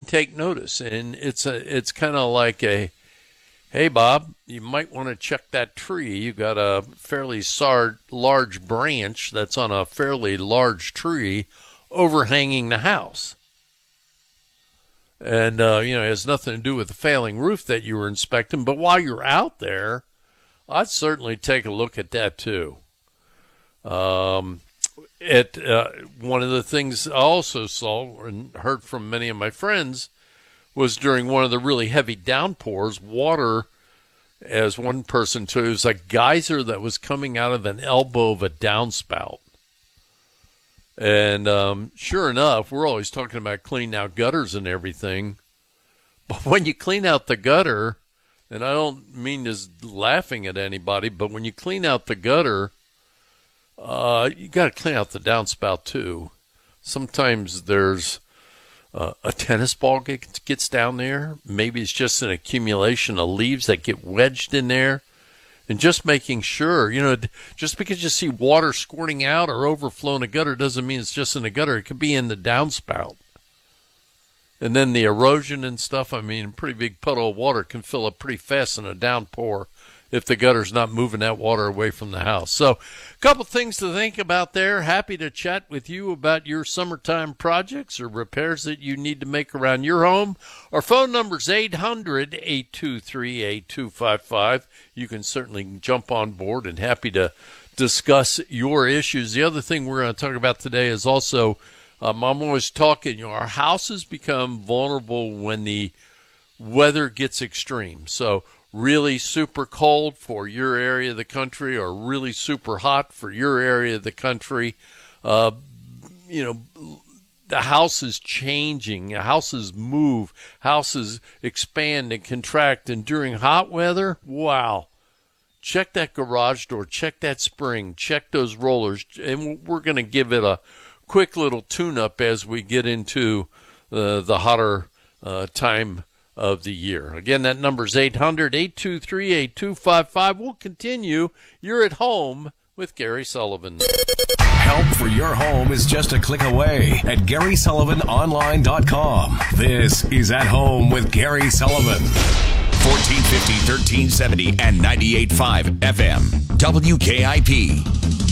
take notice. And it's kind of like hey, Bob, you might want to check that tree. You got a fairly large branch that's on a fairly large tree overhanging the house. And, it has nothing to do with the failing roof that you were inspecting. But while you're out there, I'd certainly take a look at that too. One of the things I also saw and heard from many of my friends was during one of the really heavy downpours, water, as one person told, it was a geyser that was coming out of an elbow of a downspout. And sure enough, we're always talking about cleaning out gutters and everything. But when you clean out the gutter, and I don't mean this laughing at anybody, but when you clean out the gutter, you got to clean out the downspout too. Sometimes there's a tennis ball gets down there. Maybe it's just an accumulation of leaves that get wedged in there. And just making sure, just because you see water squirting out or overflowing a gutter doesn't mean it's just in the gutter. It could be in the downspout. And then the erosion and stuff, a pretty big puddle of water can fill up pretty fast in a downpour if the gutter's not moving that water away from the house. So a couple things to think about there. Happy to chat with you about your summertime projects or repairs that you need to make around your home. Our phone number is 800-823-8255. You can certainly jump on board and happy to discuss your issues. The other thing we're going to talk about today is also, I'm always talking, our houses become vulnerable when the weather gets extreme. So really super cold for your area of the country or really super hot for your area of the country. The house is changing. Houses move. Houses expand and contract. And during hot weather, wow. Check that garage door. Check that spring. Check those rollers. And we're going to give it a quick little tune-up as we get into the hotter time of the year. Again, that number is 800-823-8255. We'll continue. You're at home with Gary Sullivan. Help for your home is just a click away at GarySullivanOnline.com. This is At Home with Gary Sullivan. 1450, 1370, and 98.5 FM. WKIP.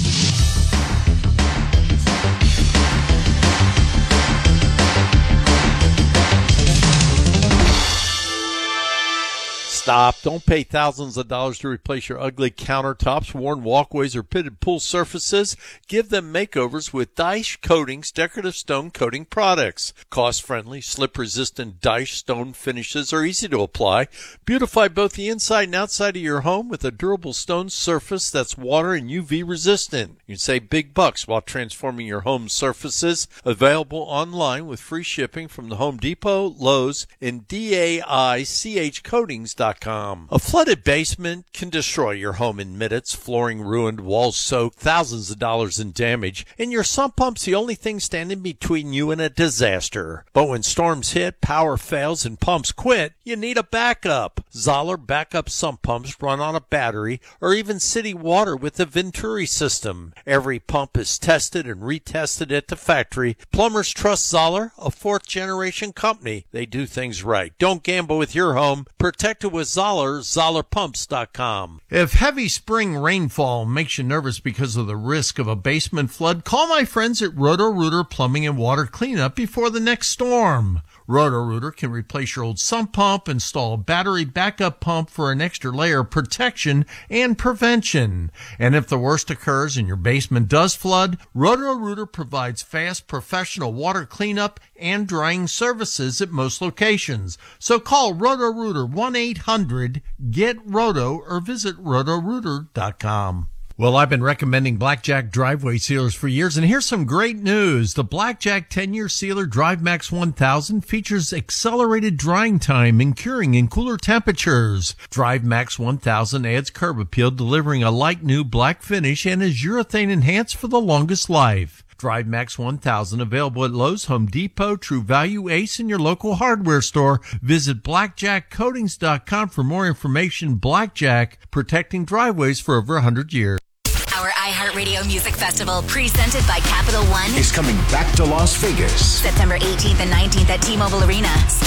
Stop. Don't pay thousands of dollars to replace your ugly countertops, worn walkways, or pitted pool surfaces. Give them makeovers with Dyche Coatings decorative stone coating products. Cost-friendly, slip-resistant Dyche stone finishes are easy to apply. Beautify both the inside and outside of your home with a durable stone surface that's water and UV resistant. You can save big bucks while transforming your home surfaces. Available online with free shipping from the Home Depot, Lowe's, and DAICHcoatings.com. A flooded basement can destroy your home in minutes. Flooring ruined, walls soaked, thousands of dollars in damage, and your sump pump's the only thing standing between you and a disaster. But when storms hit, power fails, and pumps quit, you need a backup. Zoller backup sump pumps run on a battery or even city water with the Venturi system. Every pump is tested and retested at the factory. Plumbers trust Zoller, a fourth-generation company. They do things right. Don't gamble with your home. Protect it with Zoller, ZollerPumps.com. If heavy spring rainfall makes you nervous because of the risk of a basement flood, call my friends at Roto-Rooter Plumbing and Water Cleanup before the next storm. Roto-Rooter can replace your old sump pump, install a battery backup pump for an extra layer of protection and prevention. And if the worst occurs and your basement does flood, Roto-Rooter provides fast professional water cleanup and drying services at most locations. So call Roto-Rooter 1-800-GET-ROTO or visit rotorooter.com. Well, I've been recommending Blackjack driveway sealers for years, and here's some great news. The Blackjack 10-year sealer DriveMax 1000 features accelerated drying time and curing in cooler temperatures. DriveMax 1000 adds curb appeal, delivering a light new black finish, and is urethane enhanced for the longest life. DriveMax 1000 available at Lowe's, Home Depot, True Value, Ace, and your local hardware store. Visit blackjackcoatings.com for more information. Blackjack, protecting driveways for over 100 years. Our iHeartRadio Music Festival, presented by Capital One, is coming back to Las Vegas. September 18th and 19th at T-Mobile Arena.